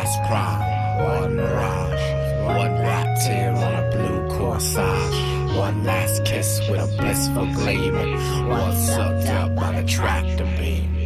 last prime, one mirage, one black tear on a blue corsage, one last kiss with a blissful gleaming, one sucked up by the tractor beam.